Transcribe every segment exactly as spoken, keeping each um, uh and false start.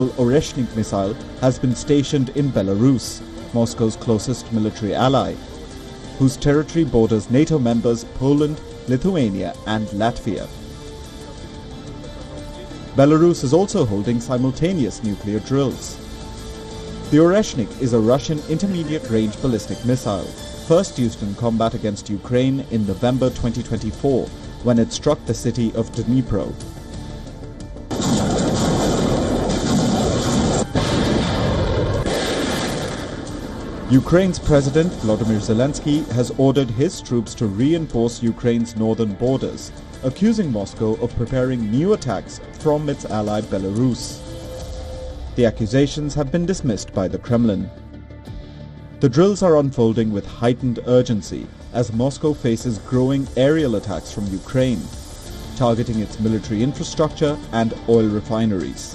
Oreshnik missile has been stationed in Belarus, Moscow's closest military ally, whose territory borders NATO members Poland, Lithuania and Latvia. Belarus is also holding simultaneous nuclear drills. The Oreshnik is a Russian intermediate-range ballistic missile, first used in combat against Ukraine in November twenty twenty-four, when it struck the city of Dnipro. Ukraine's President Volodymyr Zelensky has ordered his troops to reinforce Ukraine's northern borders, accusing Moscow of preparing new attacks from its ally Belarus. The accusations have been dismissed by the Kremlin. The drills are unfolding with heightened urgency as Moscow faces growing aerial attacks from Ukraine, targeting its military infrastructure and oil refineries.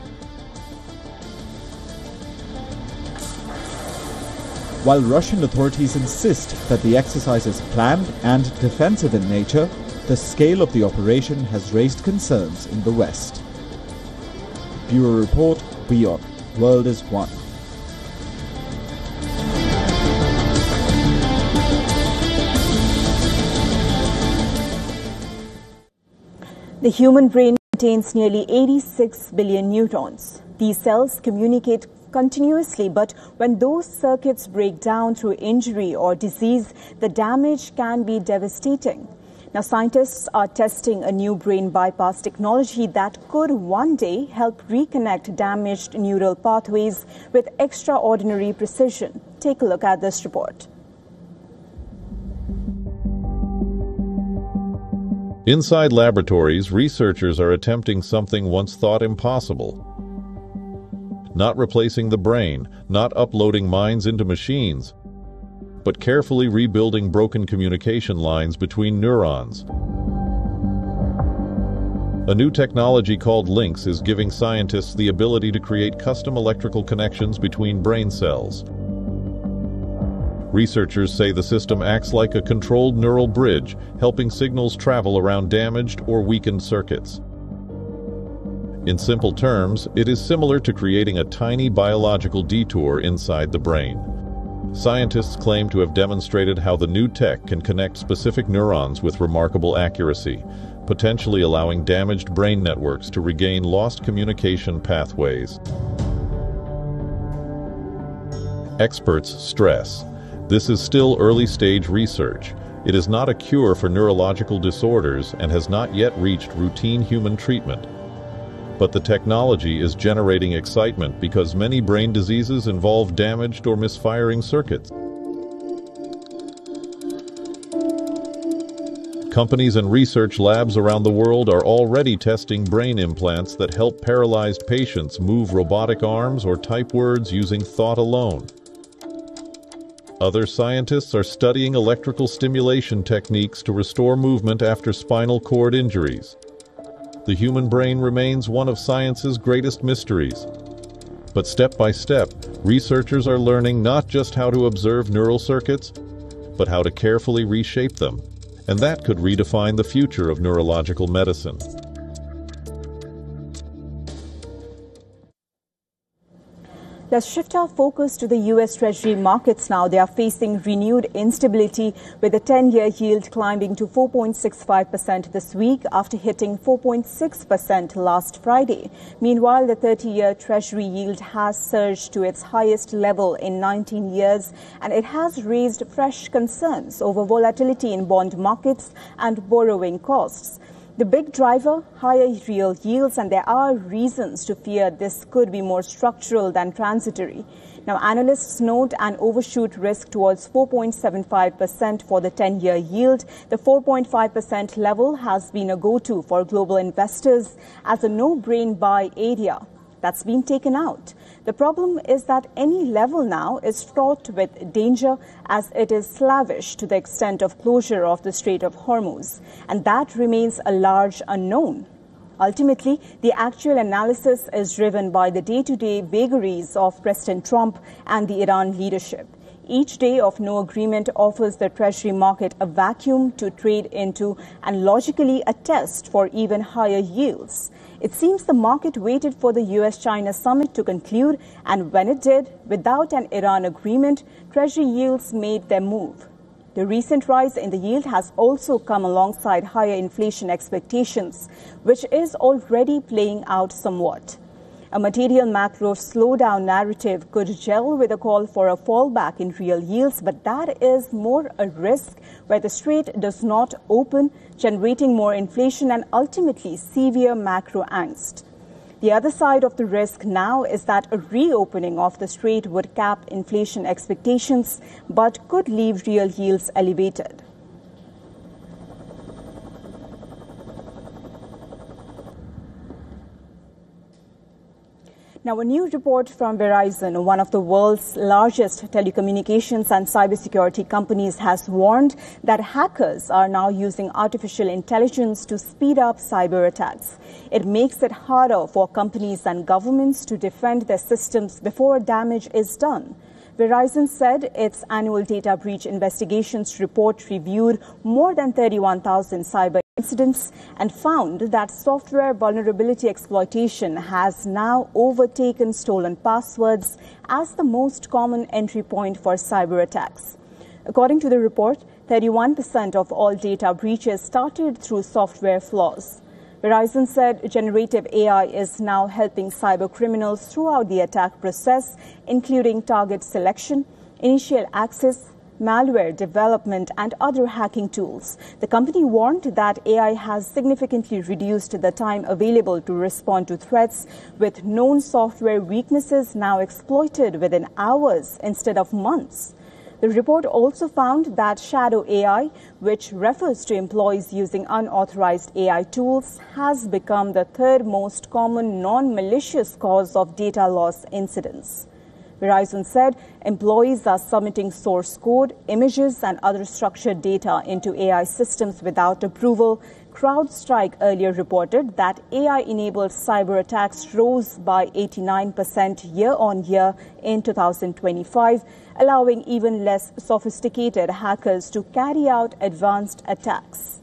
While Russian authorities insist that the exercise is planned and defensive in nature, the scale of the operation has raised concerns in the West. Bureau Report, WION, World is One. The human brain contains nearly eighty-six billion neurons. These cells communicate continuously, but when those circuits break down through injury or disease, the damage can be devastating. Now, scientists are testing a new brain bypass technology that could one day help reconnect damaged neural pathways with extraordinary precision. Take a look at this report. Inside laboratories, researchers are attempting something once thought impossible. Not replacing the brain, not uploading minds into machines, but carefully rebuilding broken communication lines between neurons. A new technology called LINX is giving scientists the ability to create custom electrical connections between brain cells. Researchers say the system acts like a controlled neural bridge, helping signals travel around damaged or weakened circuits. In simple terms, it is similar to creating a tiny biological detour inside the brain. Scientists claim to have demonstrated how the new tech can connect specific neurons with remarkable accuracy, potentially allowing damaged brain networks to regain lost communication pathways. Experts stress, this is still early-stage research. It is not a cure for neurological disorders and has not yet reached routine human treatment. But the technology is generating excitement because many brain diseases involve damaged or misfiring circuits. Companies and research labs around the world are already testing brain implants that help paralyzed patients move robotic arms or type words using thought alone. Other scientists are studying electrical stimulation techniques to restore movement after spinal cord injuries. The human brain remains one of science's greatest mysteries. But step by step, researchers are learning not just how to observe neural circuits, but how to carefully reshape them. And that could redefine the future of neurological medicine. Let's shift our focus to the U S Treasury markets now. They are facing renewed instability, with the ten-year yield climbing to four point six five percent this week after hitting four point six percent last Friday. Meanwhile, the thirty-year Treasury yield has surged to its highest level in nineteen years, and it has raised fresh concerns over volatility in bond markets and borrowing costs. The big driver, higher real yields, and there are reasons to fear this could be more structural than transitory. Now, analysts note an overshoot risk towards four point seven five percent for the ten-year yield. The four point five percent level has been a go-to for global investors as a no-brain buy area that's been taken out. The problem is that any level now is fraught with danger, as it is slavish to the extent of closure of the Strait of Hormuz, and that remains a large unknown. Ultimately, the actual analysis is driven by the day-to-day vagaries of President Trump and the Iran leadership. Each day of no agreement offers the Treasury market a vacuum to trade into and logically a test for even higher yields. It seems the market waited for the U S China summit to conclude, and when it did, without an Iran agreement, Treasury yields made their move. The recent rise in the yield has also come alongside higher inflation expectations, which is already playing out somewhat. A material macro slowdown narrative could gel with a call for a fallback in real yields, but that is more a risk where the strait does not open, generating more inflation and ultimately severe macro angst. The other side of the risk now is that a reopening of the strait would cap inflation expectations, but could leave real yields elevated. Now, a new report from Verizon, one of the world's largest telecommunications and cybersecurity companies, has warned that hackers are now using artificial intelligence to speed up cyber attacks. It makes it harder for companies and governments to defend their systems before damage is done. Verizon said its annual data breach investigations report reviewed more than thirty-one thousand cyber incidents and found that software vulnerability exploitation has now overtaken stolen passwords as the most common entry point for cyber attacks. According to the report, thirty-one percent of all data breaches started through software flaws. Verizon said generative A I is now helping cyber criminals throughout the attack process, including target selection, initial access, malware development, and other hacking tools. The company warned that A I has significantly reduced the time available to respond to threats, with known software weaknesses now exploited within hours instead of months. The report also found that shadow A I, which refers to employees using unauthorized A I tools, has become the third most common non-malicious cause of data loss incidents. Verizon said employees are submitting source code, images, and other structured data into A I systems without approval. CrowdStrike earlier reported that A I-enabled cyber attacks rose by eighty-nine percent year-on-year in two thousand twenty-five, allowing even less sophisticated hackers to carry out advanced attacks.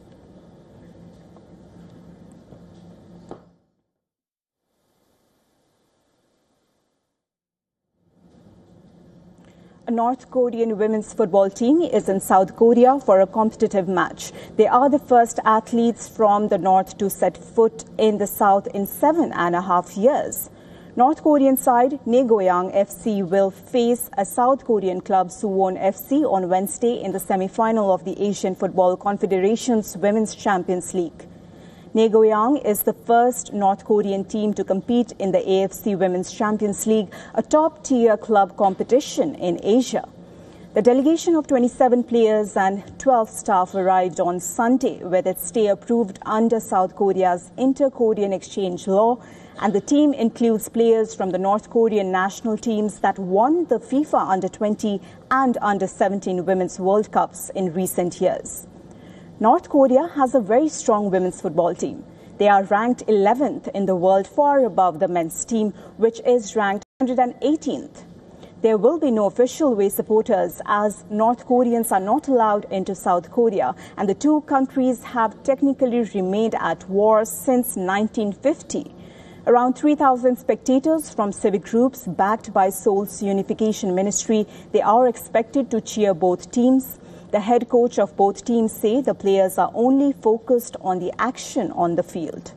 A North Korean women's football team is in South Korea for a competitive match. They are the first athletes from the North to set foot in the South in seven and a half years. North Korean side Nagoyang F C will face a South Korean club Suwon F C on Wednesday in the semi-final of the Asian Football Confederation's Women's Champions League. Nagoyang is the first North Korean team to compete in the A F C Women's Champions League, a top-tier club competition in Asia. The delegation of twenty-seven players and twelve staff arrived on Sunday with its stay approved under South Korea's Inter-Korean Exchange Law, and the team includes players from the North Korean national teams that won the FIFA under twenty and under seventeen Women's World Cups in recent years. North Korea has a very strong women's football team. They are ranked eleventh in the world, far above the men's team, which is ranked one hundred eighteenth. There will be no official way supporters as North Koreans are not allowed into South Korea, and the two countries have technically remained at war since nineteen fifty. Around three thousand spectators from civic groups backed by Seoul's Unification Ministry, they are expected to cheer both teams. The head coach of both teams say the players are only focused on the action on the field.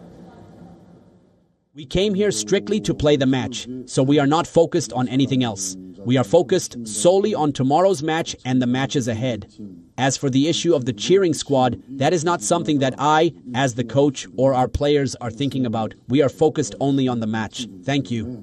We came here strictly to play the match, so we are not focused on anything else. We are focused solely on tomorrow's match and the matches ahead. As for the issue of the cheering squad, that is not something that I, as the coach, or our players are thinking about. We are focused only on the match. Thank you.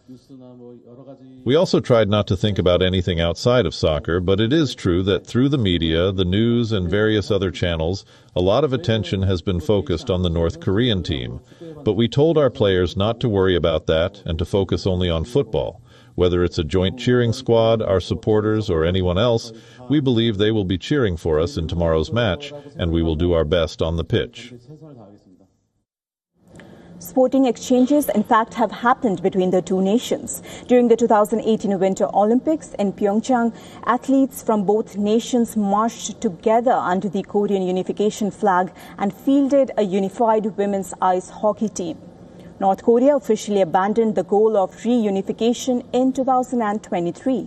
We also tried not to think about anything outside of soccer, but it is true that through the media, the news, and various other channels, a lot of attention has been focused on the North Korean team. But we told our players not to worry about that and to focus only on football. Whether it's a joint cheering squad, our supporters, or anyone else, we believe they will be cheering for us in tomorrow's match, and we will do our best on the pitch. Sporting exchanges, in fact, have happened between the two nations. During the two thousand eighteen Winter Olympics in Pyeongchang, athletes from both nations marched together under the Korean unification flag and fielded a unified women's ice hockey team. North Korea officially abandoned the goal of reunification in two thousand twenty-three.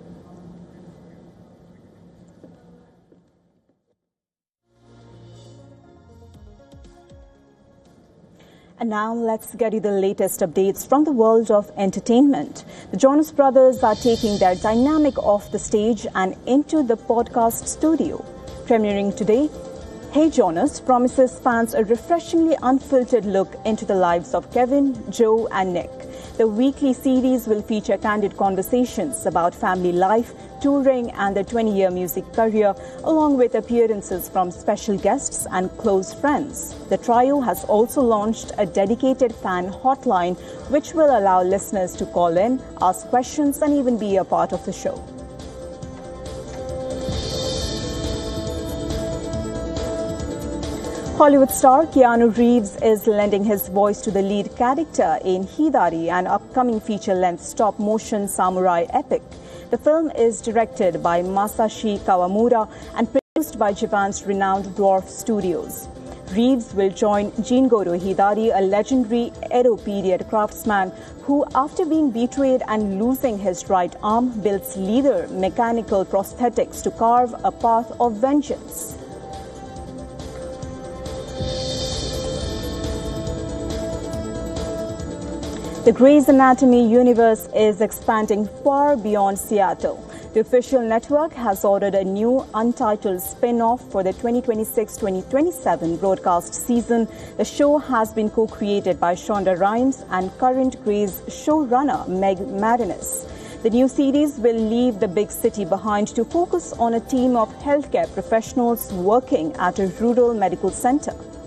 And now let's get you the latest updates from the world of entertainment. The Jonas Brothers are taking their dynamic off the stage and into the podcast studio. Premiering today, Hey Jonas promises fans a refreshingly unfiltered look into the lives of Kevin, Joe and Nick. The weekly series will feature candid conversations about family life, touring and their twenty-year music career, along with appearances from special guests and close friends. The trio has also launched a dedicated fan hotline, which will allow listeners to call in, ask questions and even be a part of the show. Hollywood star Keanu Reeves is lending his voice to the lead character in Hidari, an upcoming feature-length stop-motion samurai epic. The film is directed by Masashi Kawamura and produced by Japan's renowned Dwarf Studios. Reeves will join Jingoro Hidari, a legendary Edo period craftsman who, after being betrayed and losing his right arm, builds leather mechanical prosthetics to carve a path of vengeance. The Grey's Anatomy universe is expanding far beyond Seattle. The official network has ordered a new untitled spin-off for the twenty twenty-six twenty twenty-seven broadcast season. The show has been co-created by Shonda Rhimes and current Grey's showrunner Meg Marinus. The new series will leave the big city behind to focus on a team of healthcare professionals working at a rural medical center.